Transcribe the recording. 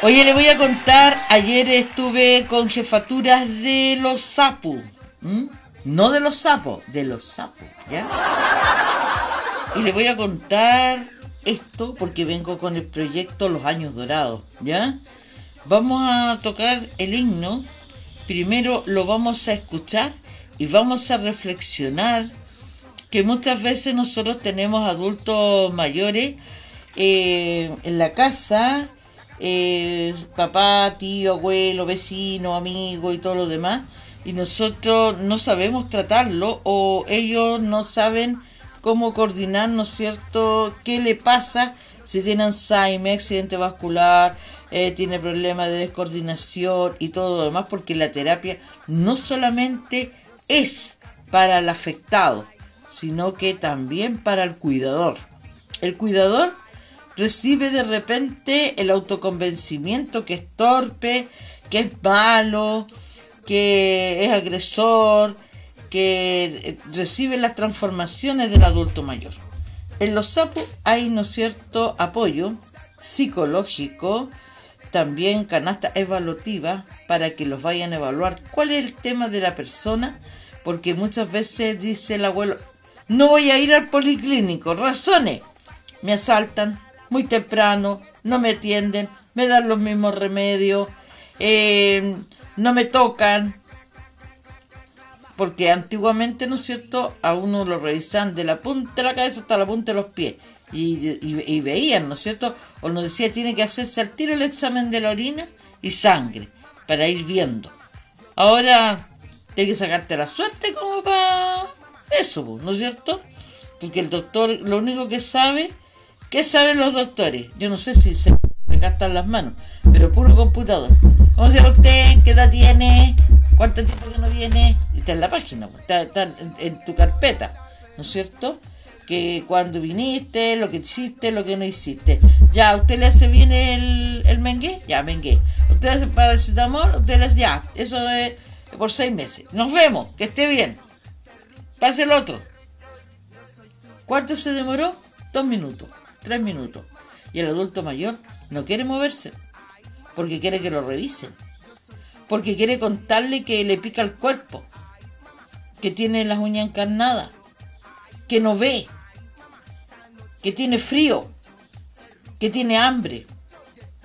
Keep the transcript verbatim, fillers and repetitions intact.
Oye, le voy a contar, ayer estuve con jefaturas de los sapos, ¿m? No de los sapos, de los sapos, ¿ya? Y le voy a contar esto porque vengo con el proyecto Los Años Dorados, ¿ya? Vamos a tocar el himno, primero lo vamos a escuchar y vamos a reflexionar que muchas veces nosotros tenemos adultos mayores eh, en la casa, eh, papá, tío, abuelo, vecino, amigo y todo lo demás, y nosotros no sabemos tratarlo o ellos no saben cómo coordinar, ¿no es cierto?, qué le pasa si tiene Alzheimer, accidente vascular, eh, tiene problemas de descoordinación y todo lo demás, porque la terapia no solamente es para el afectado, sino que también para el cuidador. El cuidador recibe de repente el autoconvencimiento que es torpe, que es malo, que es agresor, que recibe las transformaciones del adulto mayor. En los sapos hay, ¿no es cierto?, apoyo psicológico, también canasta evaluativa para que los vayan a evaluar cuál es el tema de la persona, porque muchas veces dice el abuelo, no voy a ir al policlínico, razones, me asaltan muy temprano, no me atienden, me dan los mismos remedios, eh, no me tocan, porque antiguamente, ¿no es cierto?, a uno lo revisaban de la punta de la cabeza hasta la punta de los pies, y, y, y veían, ¿no es cierto?, o nos decía, tiene que hacerse al tiro el examen de la orina y sangre, para ir viendo. Ahora hay que sacarte la suerte como para eso, ¿no es cierto? Porque el doctor, lo único que sabe, ¿qué saben los doctores? Yo no sé si se le gastan las manos, pero puro computador. ¿Cómo se llama usted? ¿Qué edad tiene? ¿Cuánto tiempo que no viene? Y está en la página, está, está en, en tu carpeta, ¿no es cierto? Que cuando viniste, lo que hiciste, lo que no hiciste. Ya, ¿usted le hace bien el, el mengué? Ya, mengué. ¿Usted hace paracetamol? Usted le hace, ya, eso es por seis meses. Nos vemos, que esté bien. Pase el otro. ¿Cuánto se demoró? Dos minutos, tres minutos. Y el adulto mayor no quiere moverse, porque quiere que lo revisen, porque quiere contarle que le pica el cuerpo, que tiene las uñas encarnadas, que no ve, que tiene frío, que tiene hambre,